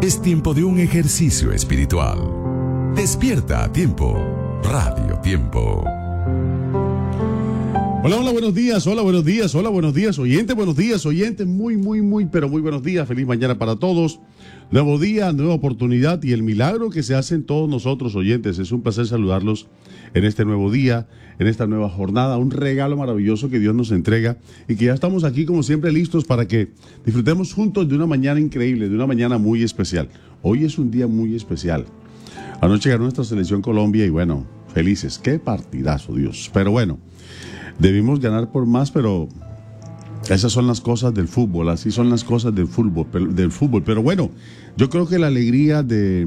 Es tiempo de un ejercicio espiritual. Despierta a tiempo. Radio Tiempo. Hola, buenos días, buenos días, oyente, pero muy buenos días, feliz mañana para todos, nuevo día, nueva oportunidad y el milagro que se hace en todos nosotros, oyentes. Es un placer saludarlos en este nuevo día, en esta nueva jornada, un regalo maravilloso que Dios nos entrega y que ya estamos aquí como siempre listos para que disfrutemos juntos de una mañana increíble, de una mañana muy especial. Hoy es un día muy especial. Anoche ganó nuestra selección Colombia y bueno, felices, qué partidazo, Dios, pero bueno. Debimos ganar por más, pero esas son las cosas del fútbol, así son las cosas del fútbol. Pero bueno, yo creo que la alegría de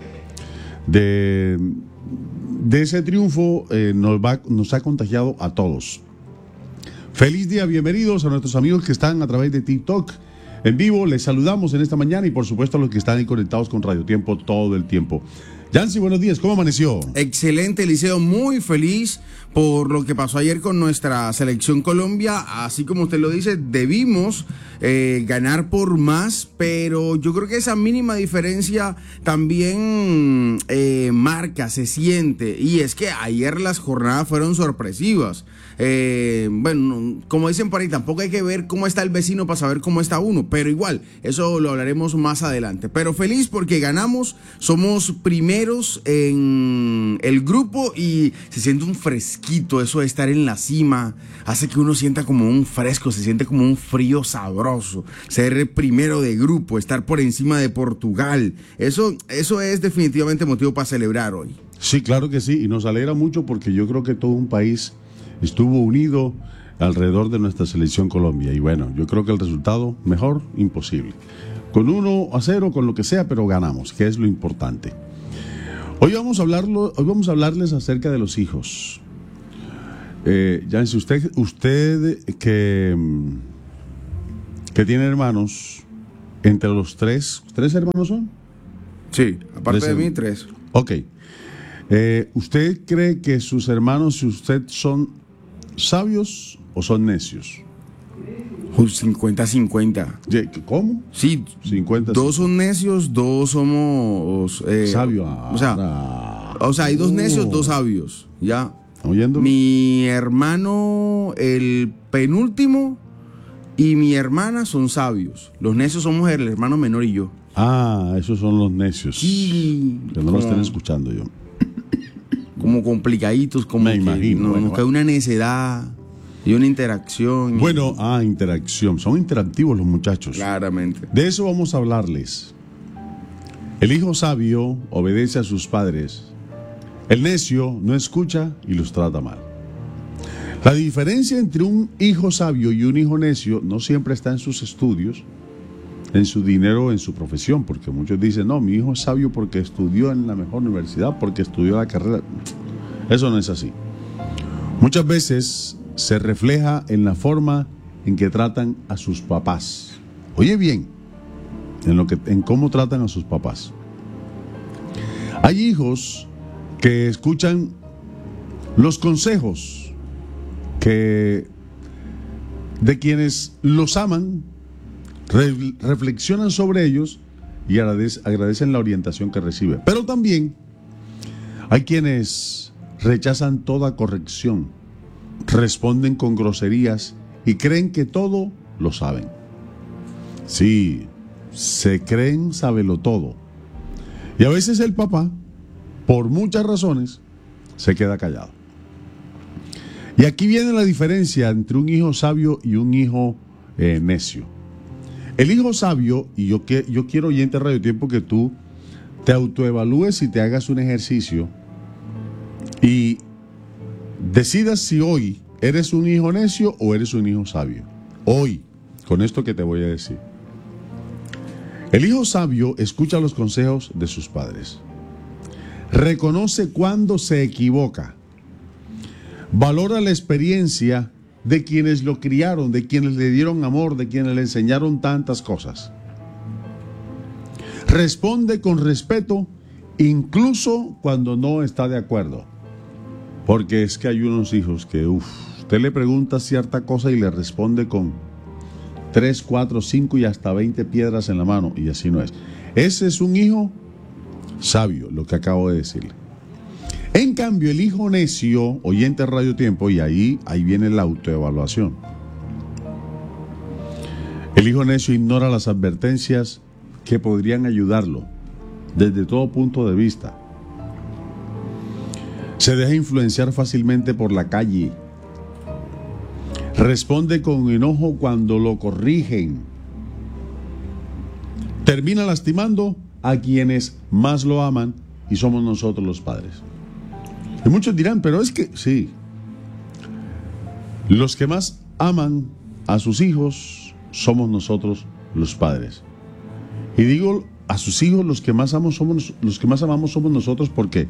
ese triunfo nos ha contagiado a todos. Feliz día, bienvenidos a nuestros amigos que están a través de TikTok en vivo. Les saludamos en esta mañana y por supuesto a los que están ahí conectados con Radio Tiempo todo el tiempo. Yancy, buenos días, ¿cómo amaneció? Excelente, Eliseo, muy feliz por lo que pasó ayer con nuestra selección Colombia. Así como usted lo dice, debimos ganar por más, pero yo creo que esa mínima diferencia también marca, se siente. Y es que ayer las jornadas fueron sorpresivas. Bueno, como dicen por ahí, tampoco hay que ver cómo está el vecino para saber cómo está uno, pero igual, eso lo hablaremos más adelante. Pero feliz porque ganamos, somos primeros en el grupo y se siente un fresquito, eso de estar en la cima, hace que uno sienta como un fresco, se siente como un frío sabroso, ser primero de grupo, estar por encima de Portugal, eso es definitivamente motivo para celebrar hoy. Sí, claro que sí, y nos alegra mucho porque yo creo que todo un país estuvo unido alrededor de nuestra selección Colombia y bueno, yo creo que el resultado mejor imposible, con 1-0, con lo que sea, pero ganamos, que es lo importante. Hoy vamos a hablarles acerca de los hijos. Yancy, usted que tiene hermanos, entre los ¿tres hermanos son? Sí, aparte de mí, 3. Ok. ¿Usted cree que sus hermanos y usted son sabios o son necios? 50-50. ¿Cómo? Sí, 50. Dos son necios, dos somos sabios. O sea, hay dos necios, dos sabios. Ya. ¿Oyendo? Mi hermano, el penúltimo, y mi hermana son sabios. Los necios somos el hermano menor y yo. Ah, esos son los necios. Sí. Que no lo estén escuchando yo. Como complicaditos, como me imagino. Nos cae una necedad y una interacción. Bueno, interacción. Son interactivos los muchachos. Claramente. De eso vamos a hablarles. El hijo sabio obedece a sus padres. El necio no escucha y los trata mal. La diferencia entre un hijo sabio y un hijo necio no siempre está en sus estudios, en su dinero, en su profesión, porque muchos dicen, no, mi hijo es sabio porque estudió en la mejor universidad, porque estudió la carrera. Eso no es así. Muchas veces se refleja en la forma en que tratan a sus papás. Oye bien, en cómo tratan a sus papás. Hay hijos que escuchan los consejos de quienes los aman, reflexionan sobre ellos y agradecen la orientación que reciben. Pero también hay quienes rechazan toda corrección, responden con groserías y creen que todo lo saben. Sí, se creen sábelo todo. Y a veces el papá, por muchas razones, se queda callado. Y aquí viene la diferencia entre un hijo sabio y un hijo necio. El hijo sabio, y yo quiero, oyente de Radio Tiempo, que tú te autoevalúes y te hagas un ejercicio y decidas si hoy eres un hijo necio o eres un hijo sabio. Hoy, con esto que te voy a decir. El hijo sabio escucha los consejos de sus padres. Reconoce cuando se equivoca. Valora la experiencia de quienes lo criaron, de quienes le dieron amor, de quienes le enseñaron tantas cosas. Responde con respeto, incluso cuando no está de acuerdo. Porque es que hay unos hijos que, usted le pregunta cierta cosa y le responde con 3, 4, 5 y hasta 20 piedras en la mano, y así no es. Ese es un hijo sabio, lo que acabo de decirle. En cambio, el hijo necio, oyente Radio Tiempo, y ahí viene la autoevaluación. El hijo necio ignora las advertencias que podrían ayudarlo desde todo punto de vista. Se deja influenciar fácilmente por la calle. Responde con enojo cuando lo corrigen. Termina lastimando a quienes más lo aman y somos nosotros los padres. Y muchos dirán, pero es que sí, los que más aman a sus hijos somos nosotros los padres. Y digo a sus hijos los que más amamos somos nosotros, ¿por qué?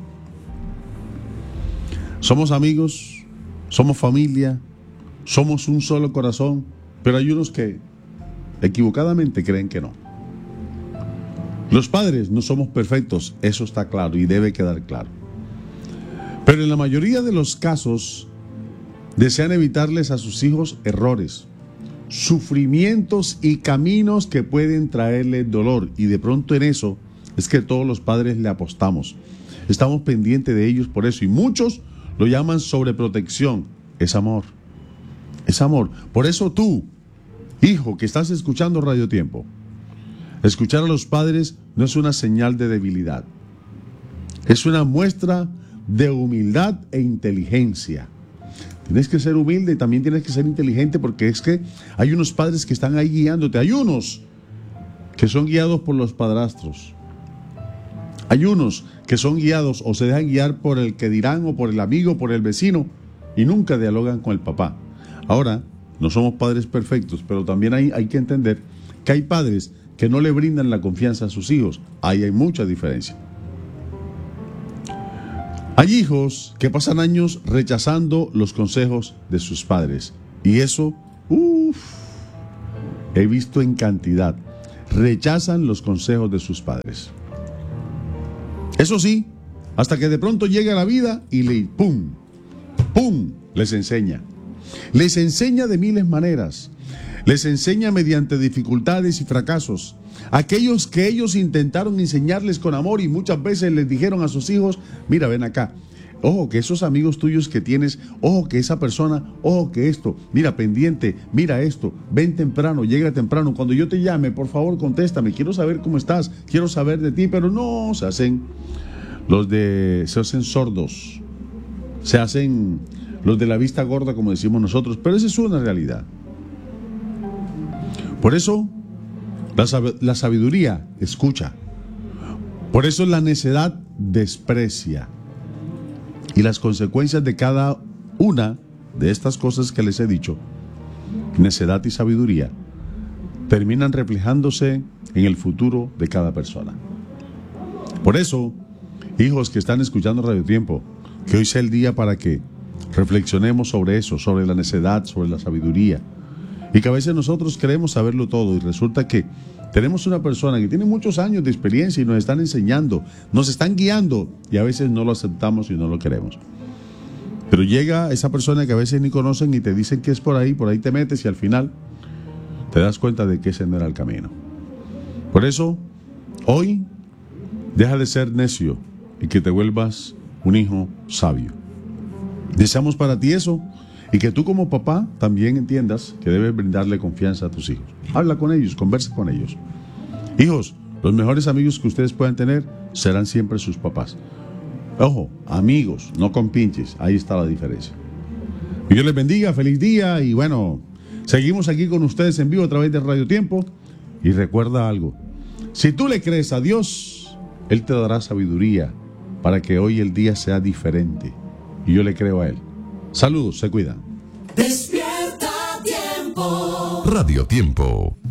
Somos amigos, somos familia, somos un solo corazón, pero hay unos que equivocadamente creen que no. Los padres no somos perfectos, eso está claro y debe quedar claro. Pero en la mayoría de los casos desean evitarles a sus hijos errores, sufrimientos y caminos que pueden traerle dolor. Y de pronto en eso es que todos los padres le apostamos. Estamos pendientes de ellos por eso. Y muchos lo llaman sobreprotección. Es amor. Es amor. Por eso tú, hijo que estás escuchando Radio Tiempo, escuchar a los padres no es una señal de debilidad. Es una muestra de humildad e inteligencia. Tienes que ser humilde y también tienes que ser inteligente, porque es que hay unos padres que están ahí guiándote. Hay unos que son guiados por los padrastros. Hay unos que son guiados o se dejan guiar por el que dirán o por el amigo, por el vecino, y nunca dialogan con el papá. Ahora, no somos padres perfectos, pero también hay que entender que hay padres que no le brindan la confianza a sus hijos. Ahí hay mucha diferencia. Hay hijos que pasan años rechazando los consejos de sus padres. Y eso, he visto en cantidad. Rechazan los consejos de sus padres. Eso sí, hasta que de pronto llega la vida y ¡pum! Les enseña. Les enseña de miles maneras. Les enseña mediante dificultades y fracasos. Aquellos que ellos intentaron enseñarles con amor y muchas veces les dijeron a sus hijos, mira, ven acá, ojo que esos amigos tuyos que tienes, ojo que esa persona, ojo que esto, mira pendiente, mira esto, ven temprano, llega temprano, cuando yo te llame, por favor contéstame, quiero saber cómo estás, quiero saber de ti, pero no, se hacen sordos, se hacen los de la vista gorda, como decimos nosotros, pero esa es una realidad. Por eso, la sabiduría escucha. Por eso la necedad desprecia. Y las consecuencias de cada una de estas cosas que les he dicho, necedad y sabiduría, terminan reflejándose en el futuro de cada persona. Por eso, hijos que están escuchando Radio Tiempo, que hoy sea el día para que reflexionemos sobre eso, sobre la necedad, sobre la sabiduría. Y que a veces nosotros queremos saberlo todo y resulta que tenemos una persona que tiene muchos años de experiencia y nos están enseñando, nos están guiando y a veces no lo aceptamos y no lo queremos. Pero llega esa persona que a veces ni conocen y te dicen que es por ahí te metes y al final te das cuenta de que ese no era el camino. Por eso, hoy, deja de ser necio y que te vuelvas un hijo sabio. Deseamos para ti eso. Y que tú como papá también entiendas que debes brindarle confianza a tus hijos. Habla con ellos, conversa con ellos. Hijos, los mejores amigos que ustedes puedan tener serán siempre sus papás. Ojo, amigos, no compinches. Ahí está la diferencia. Que Dios les bendiga, feliz día y bueno, seguimos aquí con ustedes en vivo a través de Radio Tiempo. Y recuerda algo, si tú le crees a Dios, Él te dará sabiduría para que hoy el día sea diferente. Y yo le creo a Él. Saludos, se cuidan. Despierta Tiempo. Radio Tiempo.